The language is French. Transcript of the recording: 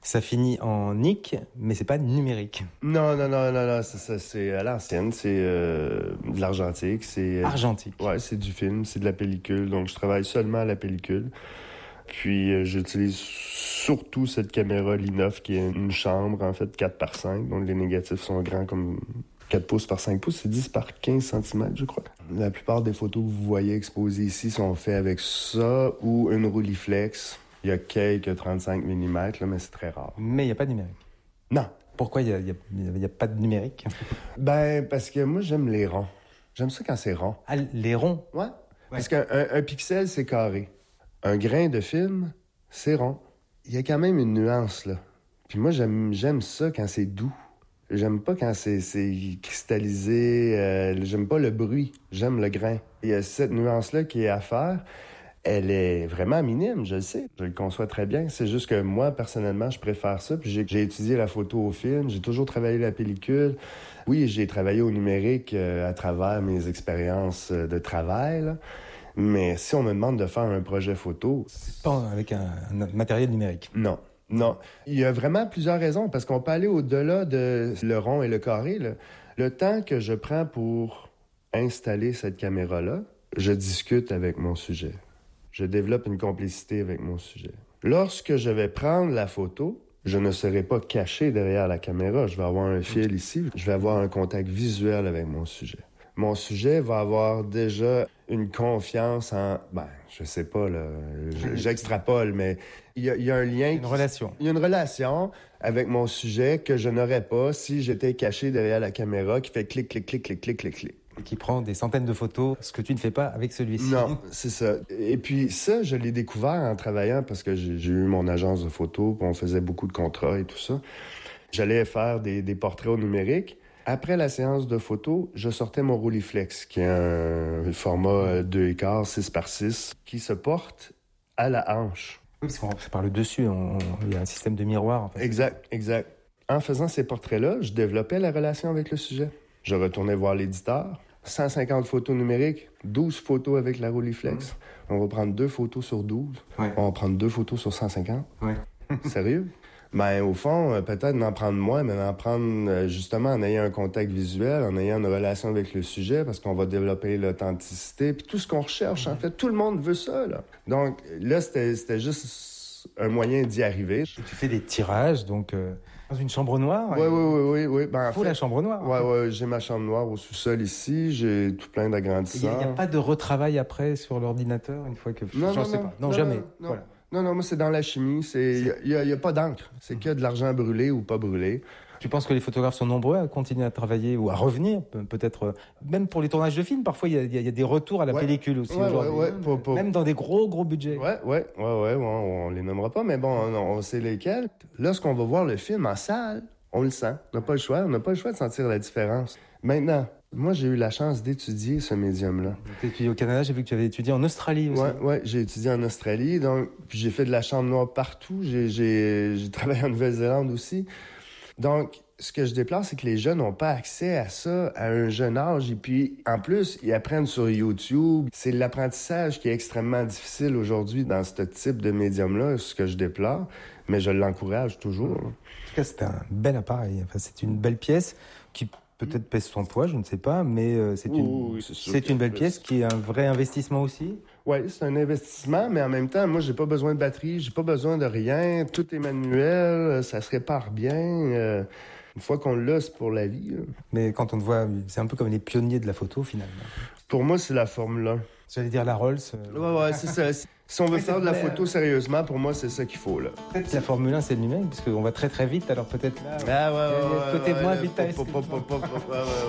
Ça finit en nick, mais c'est pas numérique. Non, c'est à l'ancienne, c'est de l'argentique, c'est... Argentique. Ouais, c'est du film, c'est de la pellicule, donc je travaille seulement à la pellicule. Puis j'utilise surtout cette caméra L9 qui est une chambre, en fait, 4x5, donc les négatifs sont grands comme 4 pouces par 5 pouces, c'est 10 par 15 cm, je crois. La plupart des photos que vous voyez exposées ici sont faites avec ça ou une Rolleiflex. Il y a quelques 35 mm, là, mais c'est très rare. Mais il n'y a pas de numérique. Non. Pourquoi il y a pas de numérique? Ben, parce que moi, j'aime les ronds. J'aime ça quand c'est rond. Ah, les ronds? Ouais. Parce qu'un pixel, c'est carré. Un grain de film, c'est rond. Il y a quand même une nuance, là. Puis moi, j'aime ça quand c'est doux. J'aime pas quand c'est cristallisé. J'aime pas le bruit. J'aime le grain. Il y a cette nuance-là qui est à faire. Elle est vraiment minime, je le sais. Je le conçois très bien. C'est juste que moi, personnellement, je préfère ça. Puis j'ai étudié la photo au film. J'ai toujours travaillé la pellicule. Oui, j'ai travaillé au numérique à travers mes expériences de travail, là. Mais si on me demande de faire un projet photo... C'est pas avec un matériel numérique. Non. Non. Il y a vraiment plusieurs raisons, parce qu'on peut aller au-delà de le rond et le carré, là. Le temps que je prends pour installer cette caméra-là, je discute avec mon sujet. Je développe une complicité avec mon sujet. Lorsque je vais prendre la photo, je ne serai pas caché derrière la caméra. Je vais avoir un fil ici. Je vais avoir un contact visuel avec mon sujet. Mon sujet va avoir déjà une confiance en... Ben, je sais pas, là, j'extrapole, mais il y a un lien... Une relation. Il y a une relation avec mon sujet que je n'aurais pas si j'étais caché derrière la caméra qui fait clic, clic, clic, clic, clic, clic, clic. Qui prend des centaines de photos, ce que tu ne fais pas avec celui-ci. Non, c'est ça. Et puis ça, je l'ai découvert en travaillant parce que j'ai eu mon agence de photo, puis on faisait beaucoup de contrats et tout ça. J'allais faire des portraits au numérique. Après la séance de photos, je sortais mon Rolleiflex, qui est un format 2,4, 6 par 6, qui se porte à la hanche. Oui, parce qu'on par le dessus, il y a un système de miroir. En fait. Exact. En faisant ces portraits-là, je développais la relation avec le sujet. Je retournais voir l'éditeur. 150 photos numériques, 12 photos avec la Rolleiflex. On va prendre 2 photos sur 12. Ouais. On va prendre 2 photos sur 150. Ouais. Sérieux? Ben, au fond, peut-être d'en prendre moins, mais d'en prendre justement en ayant un contact visuel, en ayant une relation avec le sujet, parce qu'on va développer l'authenticité, puis tout ce qu'on recherche, en fait. Tout le monde veut ça, là. Donc, là, c'était juste un moyen d'y arriver. Tu fais des tirages, donc... Dans une chambre noire? Oui. Ben, la chambre noire. Ouais, j'ai ma chambre noire au sous-sol ici, j'ai tout plein d'agrandisseurs. Il n'y a pas de retravail après sur l'ordinateur, une fois que... Non, jamais. Non. Voilà. Non, moi, c'est dans la chimie. Il y a pas d'encre. C'est que de l'argent brûlé ou pas brûlé. Tu penses que les photographes sont nombreux à continuer à travailler ou à revenir, peut-être, même pour les tournages de films, parfois il y a des retours à la pellicule aussi aujourd'hui. Même dans des gros budgets. Ouais, on les nommera pas, mais bon, on sait lesquels. Lorsqu'on va voir le film en salle, on le sent. On n'a pas le choix. On n'a pas le choix de sentir la différence. Maintenant, moi, j'ai eu la chance d'étudier ce médium-là. Tu as étudié au Canada, j'ai vu que tu avais étudié en Australie aussi. Ouais, j'ai étudié en Australie, donc puis j'ai fait de la chambre noire partout. J'ai travaillé en Nouvelle-Zélande aussi. Donc, ce que je déplore, c'est que les jeunes n'ont pas accès à ça à un jeune âge. Et puis, en plus, ils apprennent sur YouTube. C'est l'apprentissage qui est extrêmement difficile aujourd'hui dans ce type de médium-là, ce que je déplore. Mais je l'encourage toujours. En tout cas, c'est un bel appareil. Enfin, c'est une belle pièce qui peut-être pèse son poids, je ne sais pas, mais c'est une belle pièce qui est un vrai investissement aussi. Oui, c'est un investissement, mais en même temps, moi, j'ai pas besoin de batterie, j'ai pas besoin de rien. Tout est manuel, ça se répare bien. Une fois qu'on l'a, c'est pour la vie. Là. Mais quand on te voit, c'est un peu comme les pionniers de la photo, finalement. Pour moi, c'est la Formule 1. J'allais dire la Rolls. Ouais, c'est ça. Si on veut faire de la photo sérieusement, pour moi, c'est ça qu'il faut, là. Peut-être la Formule 1, c'est le numérique, parce qu'on va très vite, alors peut-être là... Ah ouais. Côté moins vitesse.